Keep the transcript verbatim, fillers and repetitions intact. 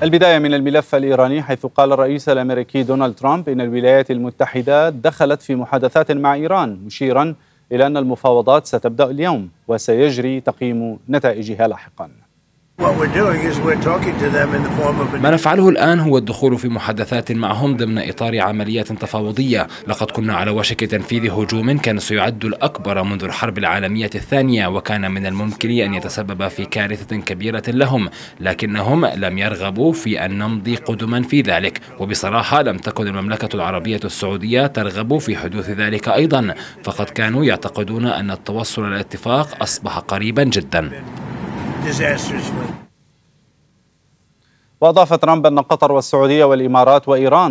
البداية من الملف الإيراني، حيث قال الرئيس الأمريكي دونالد ترامب إن الولايات المتحدة دخلت في محادثات مع إيران، مشيرا إلى أن المفاوضات ستبدأ اليوم وسيجري تقييم نتائجها لاحقا. ما نفعله الآن هو الدخول في محادثات معهم ضمن إطار عمليات تفاوضية. لقد كنا على وشك تنفيذ هجوم كان سيعد الأكبر منذ الحرب العالمية الثانية، وكان من الممكن أن يتسبب في كارثة كبيرة لهم، لكنهم لم يرغبوا في أن نمضي قدما في ذلك، وبصراحة لم تكن المملكة العربية السعودية ترغب في حدوث ذلك أيضا، فقد كانوا يعتقدون أن التوصل إلى الاتفاق أصبح قريبا جدا. وأضاف ترامب أن قطر والسعودية والإمارات وإيران